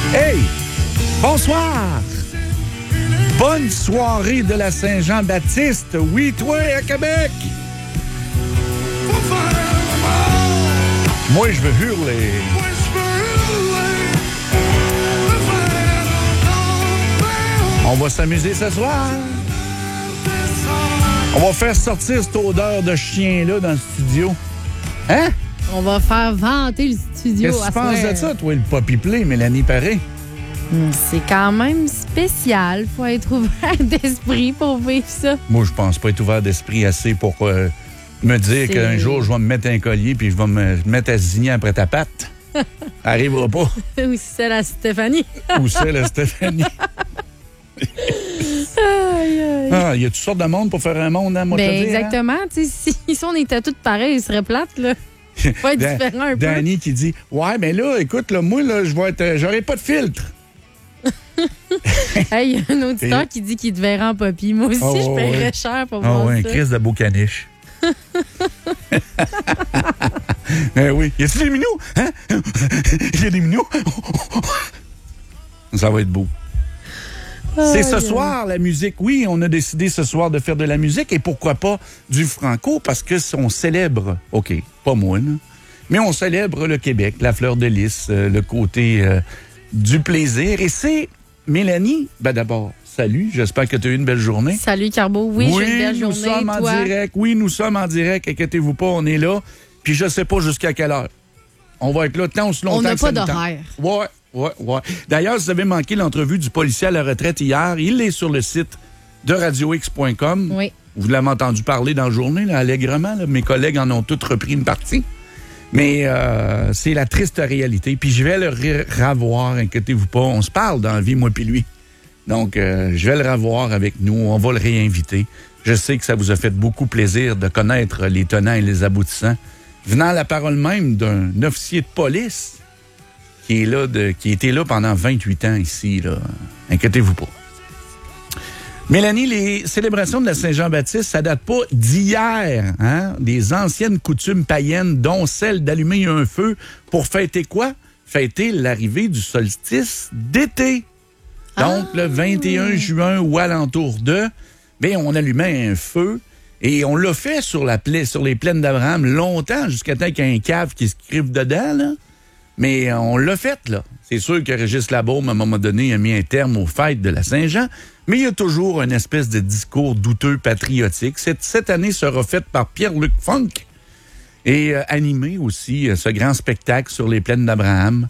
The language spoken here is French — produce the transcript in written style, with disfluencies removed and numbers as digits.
Hey! Bonsoir! Bonne soirée de la Saint-Jean-Baptiste. Oui, toi, à Québec! Moi, je veux hurler. On va s'amuser ce soir. On va faire sortir cette odeur de chien-là dans le studio. Hein? On va faire vanter le studio. Qu'est-ce que tu penses de ça, toi, le Poppy Play, Mélanie Paré? C'est quand même spécial. Faut être ouvert d'esprit pour vivre ça. Moi, je pense pas être ouvert d'esprit assez pour me dire qu'un jour, je vais me mettre un collier puis je vais me mettre à zigner après ta patte. Arrivera pas. Ou celle à Stéphanie. Ou celle à Stéphanie. Ah, il y a toutes sortes de monde pour faire un monde, hein, moi, ben, te dire, exactement. Hein? Si on était tous pareils, il serait plate, là. Faut être différent un peu. Danny qui dit ouais, mais là, écoute, là, moi, là, j'aurai pas de filtre. Hey, il y a un auditeur qui dit qu'il te verrait en Poppy. Moi aussi, je paierais cher pour voir ça. Un crise de beau caniche. Ben oui. Y a-t-il des minous? Hein? Il y a des minous? Ça va être beau. C'est ce soir, la musique. Oui, on a décidé ce soir de faire de la musique et pourquoi pas du franco parce que on célèbre, OK, pas moi, là, mais on célèbre le Québec, la fleur de lys, le côté du plaisir. Et c'est, Mélanie, ben d'abord, salut, j'espère que tu as eu une belle journée. Salut, Carbo. Oui, j'ai eu une belle journée. Nous sommes en direct. Oui, nous sommes en direct. Inquiétez-vous pas, on est là. Puis je sais pas jusqu'à quelle heure. On va être là tant aussi longtemps. On n'a pas d'horaire. Ouais. D'ailleurs, si vous avez manqué l'entrevue du policier à la retraite hier, il est sur le site de radiox.com. Oui. Vous l'avez entendu parler dans la journée, là, allègrement. Là. Mes collègues en ont tous repris une partie. Mais c'est la triste réalité. Puis je vais le revoir, inquiétez-vous pas. On se parle dans la vie, moi puis lui. Donc, je vais le revoir avec nous. On va le réinviter. Je sais que ça vous a fait beaucoup plaisir de connaître les tenants et les aboutissants. Venant la parole même d'un officier de police qui était là pendant 28 ans ici, là. Inquiétez-vous pas. Mélanie, les célébrations de la Saint-Jean-Baptiste, ça date pas d'hier, hein? Des anciennes coutumes païennes, dont celle d'allumer un feu pour fêter quoi? Fêter l'arrivée du solstice d'été. Donc, le 21 juin ou alentour de, bien, on allumait un feu et on l'a fait sur les plaines d'Abraham longtemps, jusqu'à temps qu'il y ait un cave qui se crive dedans, là. Mais on l'a fait, là. C'est sûr que Régis Labaume, à un moment donné, a mis un terme aux fêtes de la Saint-Jean, mais il y a toujours une espèce de discours douteux patriotique. Cette année sera faite par Pierre-Luc Funk et animé aussi ce grand spectacle sur les plaines d'Abraham.